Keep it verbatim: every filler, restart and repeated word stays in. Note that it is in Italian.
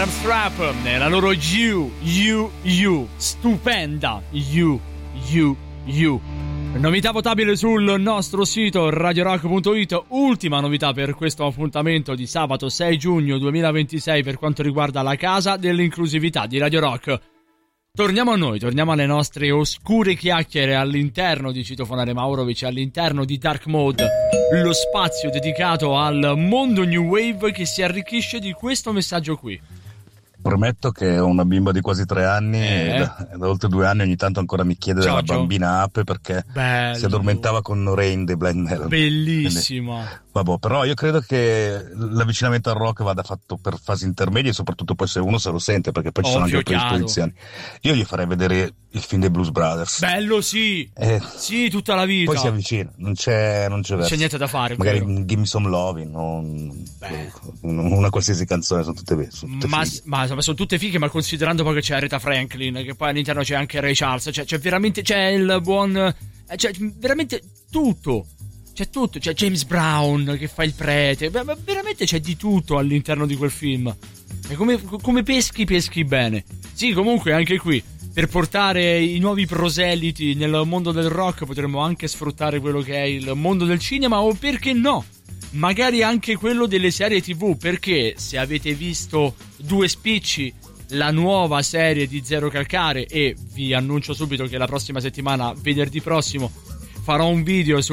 Strap nella loro You, You, You, stupenda You, You, You. Novità votabile sul nostro sito radio rock punto it. Ultima novità per questo appuntamento di sabato sei giugno duemilaventisei per quanto riguarda la casa dell'inclusività di Radio Rock. Torniamo a noi, torniamo alle nostre oscure chiacchiere all'interno di Citofonare Maurovic, all'interno di Dark Mode, lo spazio dedicato al mondo New Wave che si arricchisce di questo messaggio qui. Premetto che ho una bimba di quasi tre anni eh. e, da, e da oltre due anni ogni tanto ancora mi chiede Ciao, della Gio. bambina Ape perché Bello. si addormentava con Rain dei Blind Melon. Bellissima. Quindi, vabbè, però io credo che l'avvicinamento al rock vada fatto per fasi intermedie e soprattutto poi se uno se lo sente, perché poi ci sono Ovvio, anche le predisposizioni. Io gli farei vedere il film dei Blues Brothers. Bello, sì. Eh, sì, tutta la vita. Poi si avvicina, non c'è, non c'è Non verso. c'è niente da fare. Magari vero? Give Me Some Loving, non, una qualsiasi canzone, sono tutte vere. Sono tutte ma, fighe. ma insomma, sono tutte fighe, ma considerando poi che c'è Aretha Franklin, che poi all'interno c'è anche Ray Charles, cioè c'è veramente, c'è il buon, c'è veramente tutto. C'è tutto, c'è James Brown che fa il prete, ma veramente c'è di tutto all'interno di quel film. E come, come peschi, peschi bene. Sì, comunque anche qui, per portare i nuovi proseliti nel mondo del rock potremmo anche sfruttare quello che è il mondo del cinema, o perché no, magari anche quello delle serie tv, perché se avete visto Due Spicci, la nuova serie di Zero Calcare, e vi annuncio subito che la prossima settimana, venerdì prossimo, farò un video su